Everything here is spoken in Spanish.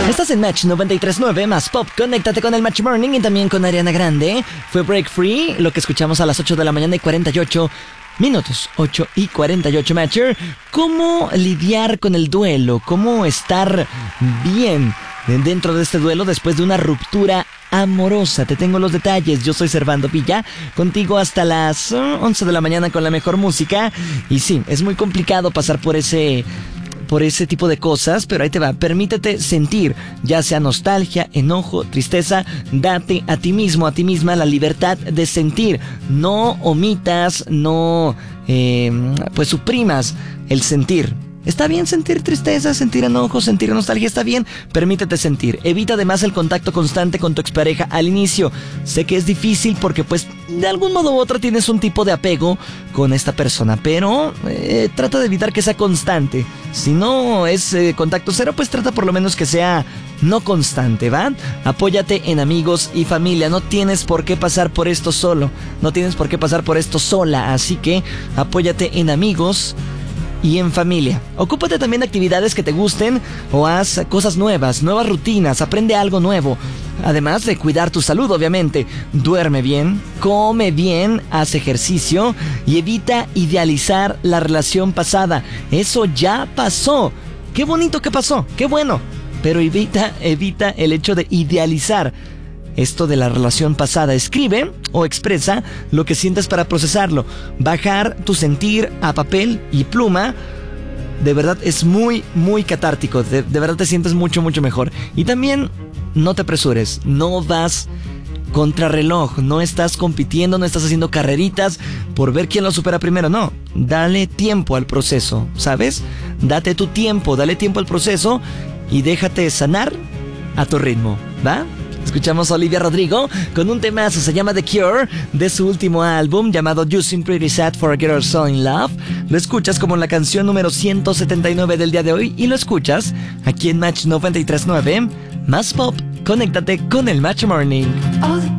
Estás en Match 93.9 más Pop. Conéctate con el Match Morning y también con Ariana Grande. Fue Break Free, lo que escuchamos a las 8 de la mañana y 48 minutos. 8 y 48, Matcher. ¿Cómo lidiar con el duelo? ¿Cómo estar bien dentro de este duelo después de una ruptura amorosa? Te tengo los detalles. Yo soy Servando Villa, contigo hasta las 11 de la mañana con la mejor música. Y sí, es muy complicado pasar por ese tipo de cosas, pero ahí te va. Permítete sentir, ya sea nostalgia, enojo, tristeza. Date a ti mismo, a ti misma la libertad de sentir. No omitas, no pues suprimas el sentir. Está bien sentir tristeza, sentir enojo, sentir nostalgia, está bien. Permítete sentir. Evita además el contacto constante con tu expareja al inicio. Sé que es difícil porque pues de algún modo u otro tienes un tipo de apego con esta persona, pero trata de evitar que sea constante. Si no es contacto cero, pues trata por lo menos que sea no constante, ¿va? Apóyate en amigos y familia. No tienes por qué pasar por esto solo. No tienes por qué pasar por esto sola. Así que apóyate en amigos y en familia. Ocúpate también de actividades que te gusten o haz cosas nuevas, nuevas rutinas, aprende algo nuevo. Además de cuidar tu salud, obviamente. Duerme bien, come bien, haz ejercicio y evita idealizar la relación pasada. Eso ya pasó. Qué bonito que pasó, qué bueno. Pero evita el hecho de idealizar esto de la relación pasada. Escribe o expresa lo que sientes para procesarlo. Bajar tu sentir a papel y pluma de verdad es muy, muy catártico. De verdad te sientes mucho, mucho mejor. Y también no te apresures. No vas contrarreloj. No estás compitiendo, no estás haciendo carreritas por ver quién lo supera primero. No, dale tiempo al proceso, ¿sabes? Date tu tiempo, dale tiempo al proceso y déjate sanar a tu ritmo, ¿va? Escuchamos a Olivia Rodrigo con un temazo, se llama The Cure, de su último álbum llamado You Seem Pretty Sad for a Girl So In Love. Lo escuchas como la canción número 179 del día de hoy y lo escuchas aquí en Match 93.9 más Pop. Conéctate con el Match Morning.